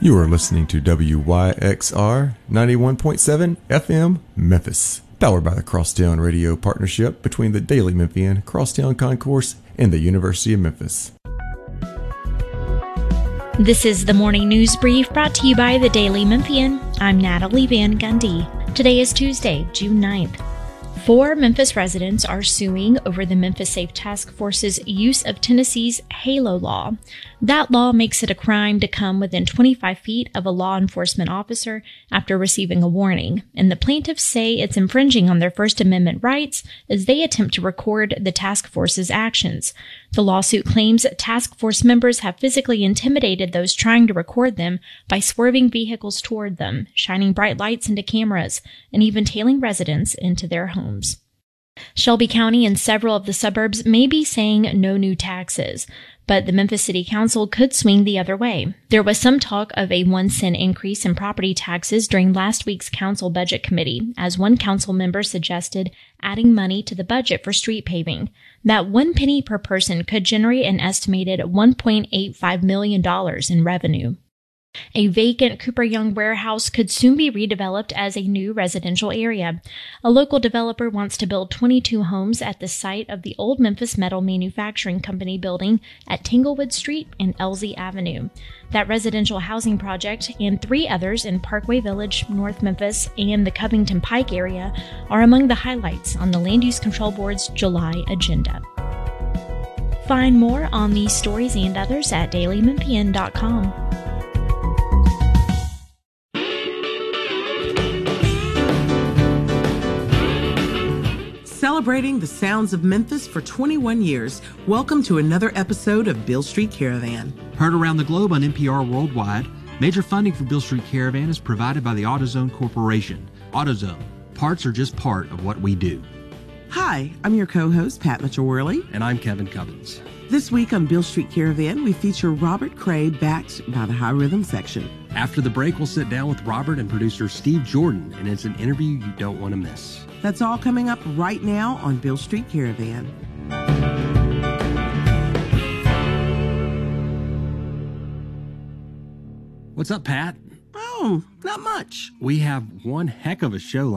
You are listening to WYXR 91.7 FM Memphis, powered by the Crosstown Radio Partnership between the Daily Memphian, Crosstown Concourse, and the University of Memphis. This is the morning news brief brought to you by the Daily Memphian. I'm Natalie Van Gundy. Today is Tuesday, June 9th. 4 Memphis residents are suing over the Memphis Safe Task Force's use of Tennessee's HALO law. That law makes it a crime to come within 25 feet of a law enforcement officer after receiving a warning, and the plaintiffs say it's infringing on their First Amendment rights as they attempt to record the task force's actions. The lawsuit claims task force members have physically intimidated those trying to record them by swerving vehicles toward them, shining bright lights into cameras, and even tailing residents into their homes. Shelby County and several of the suburbs may be saying no new taxes, but the Memphis City Council could swing the other way. There was some talk of a 1-cent increase in property taxes during last week's council budget committee, as one council member suggested adding money to the budget for street paving. That 1 penny per person could generate an estimated $1.85 million in revenue. A vacant Cooper Young warehouse could soon be redeveloped as a new residential area. A local developer wants to build 22 homes at the site of the old Memphis Metal Manufacturing Company building at Tanglewood Street and Elsie Avenue. That residential housing project and 3 others in Parkway Village, North Memphis, and the Covington Pike area are among the highlights on the Land Use Control Board's July agenda. Find more on these stories and others at dailymemphian.com. Celebrating the sounds of Memphis for 21 years, welcome to another episode of Beale Street Caravan. Heard around the globe on NPR Worldwide, major funding for Beale Street Caravan is provided by the AutoZone Corporation. AutoZone, parts are just part of what we do. Hi, I'm your co-host, Pat Mitchell-Worley. And I'm Kevin Cubbins. This week on Beale Street Caravan, we feature Robert Cray, backed by the High Rhythm section. After the break, we'll sit down with Robert and producer Steve Jordan, and it's an interview you don't want to miss. That's all coming up right now on Beale Street Caravan. What's up, Pat? Oh, not much. We have one heck of a show